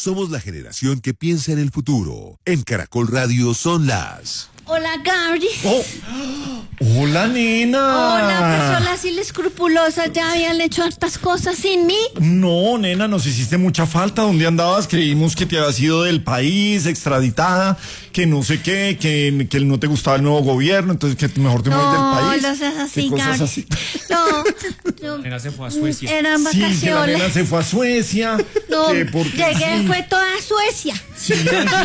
Somos la generación que piensa en el futuro. En Caracol Radio son las... Hola, Gabri. Oh. Hola, nena. Hola, personas inescrupulosas, ¿ya habían hecho hartas cosas sin mí? No, nena, nos hiciste mucha falta. ¿Dónde andabas? Creímos que te habías ido del país, extraditada, que no sé qué, que no te gustaba el nuevo gobierno, entonces que mejor te mueves del país. No, no seas así, cosas Gabri. así. No, La nena se fue a Suecia. Eran Sí, que la vacaciones. nena se fue a Suecia. No, que porque llegué, sí. fue toda Suecia. Sí,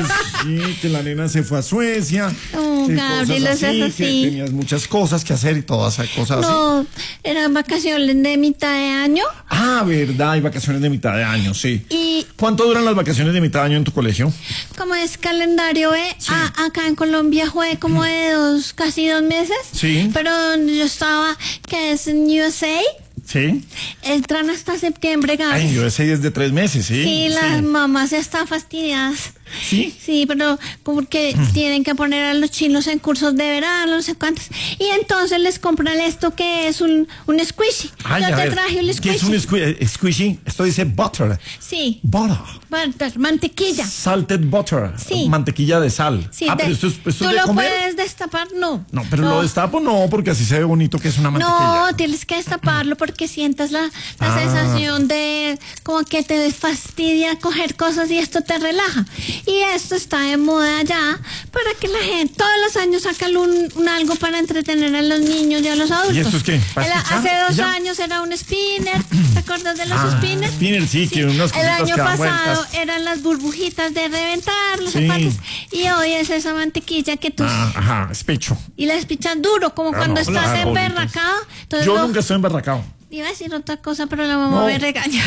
que la nena se fue a Suecia. No, que Gabriel, cosas no seas así, que así. tenías muchas cosas que hacer y todas esas cosas así. No, eran vacaciones de mitad de año. Ah, verdad, hay vacaciones de mitad de año, sí. Y ¿Cuánto duran las vacaciones de mitad de año en tu colegio? como es calendario, acá en Colombia fue como de casi 2 meses. Sí. Pero donde yo estaba, que es en USA, Sí. entran hasta septiembre, Gabriel. Ay, yo ese es de 3 meses, sí. Sí, las mamás ya están fastidiadas. ¿Sí? Sí, pero como que tienen que poner a los chinos en cursos de verano, no sé cuántos. Y entonces les compran esto que es un squishy. Ay, Yo a te ver, traje un ¿qué es un squishy. squishy? Esto dice butter. Sí, Butter. mantequilla. Salted butter. Sí. Mantequilla de sal. Sí, pero esto es ¿tú de lo comer. puedes destapar? No. No, pero lo destapo no, porque así se ve bonito que es una mantequilla. No, tienes que destaparlo porque sientas la sensación de como que te fastidia coger cosas y esto te relaja. Y esto está de moda ya para que la gente todos los años sacan un algo para entretener a los niños y a los adultos. ¿Y esto es qué? ¿Para escuchar? Hace 2 ¿Ya? años era un spinner. ¿Te acuerdas de los spinners? Spinner, sí, que unas El cositas año que dan pasado vueltas. eran las burbujitas de reventar los Sí. zapatos. Y hoy es esa mantequilla que tú... Ajá, es pecho. Y la despichas duro, como cuando no, estás claro, emberracado. Entonces Yo nunca estoy emberracado. iba a decir otra cosa, pero la mamá No. me regaña.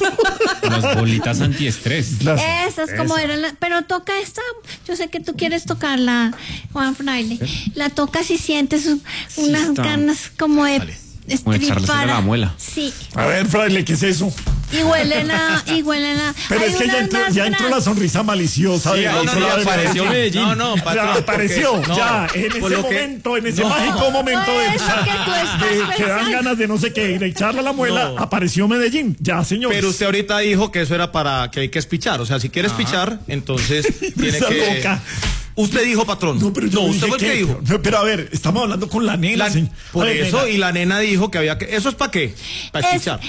Las bolitas antiestrés. Esas como eran pero toca esta, yo sé que tú quieres tocarla, Juan Fraile. La tocas y sientes unas está. ganas como de Como de echarle estripar. a la muela. Sí. A ver, fraile, ¿qué es eso? Y huelen a... Pero hay es que unas más ya entró la grandes. sonrisa maliciosa. Sí, del no, otro no, lado de apareció Medellín. Medellín. No, Ya patrón, apareció, porque- ya, en por ese lo que- momento, en ese No. mágico momento Por de, eso que tú estás que dan pensando. ganas de no sé qué, de echarle a la muela, No. apareció Medellín. Ya, señor. Pero usted ahorita dijo que eso era para que hay que espichar. O sea, si quieres pichar, entonces tiene Esa que... loca. Usted dijo, patrón. No, pero yo usted dije fue el que que- dijo. Pero a ver, estamos hablando con la nena. Por A ver, eso, nena. y la nena dijo que había que... ¿Eso es para qué? Para espichar.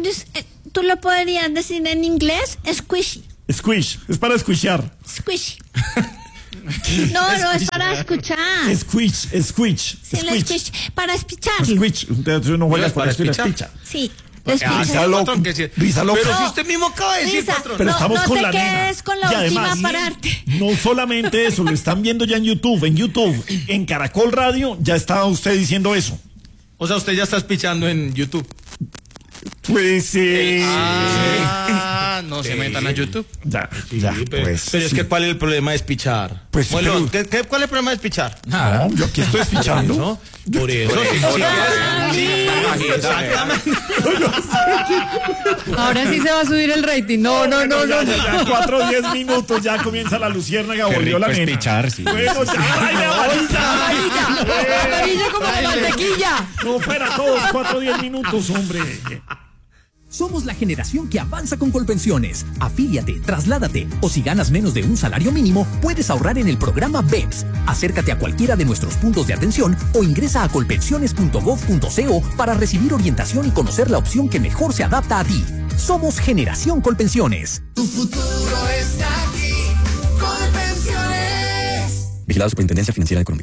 Tú lo podrías decir en inglés, squishy. Squish, es para squishar. Squishy. No, es para escuchar. Squish. Sí, el squish, para espichar. Squish. Usted no juega ¿Es por para esto y la espichar? espicha. Sí, Ah, espicha. Risa loco. patrón, que sí. Risa loco. Pero si No. usted mismo acaba de decir, Risa, patrón. Pero No, estamos no con te la nena. quedes con la Y última además, pararte. no solamente eso, lo están viendo ya en YouTube. En Caracol Radio, ya estaba usted diciendo eso. O sea, usted ya está espichando en YouTube. Pues No se metan a YouTube. ya, Pero pues. es sí. que ¿cuál es el problema de espichar? Pues, bueno, pero- ¿cuál es el problema de espichar? No, yo aquí estoy escuchando. Por eso. Exactamente. Ahora sí se va a subir el rating. No. Ya, 4 o 10 minutos, ya comienza la luciérnaga, Qué volvió rico la nena. espichar, sí. Bueno, ya, baile, amarilla. Amarilla como la mantequilla. No fuera todos, 4 o 10 minutos, hombre. Somos la generación que avanza con Colpensiones. Afíliate, trasládate o si ganas menos de un salario mínimo, puedes ahorrar en el programa BEPS. Acércate a cualquiera de nuestros puntos de atención o ingresa a colpensiones.gov.co para recibir orientación y conocer la opción que mejor se adapta a ti. Somos Generación Colpensiones. Tu futuro está aquí. Colpensiones. Vigilado Superintendencia Financiera de Colombia.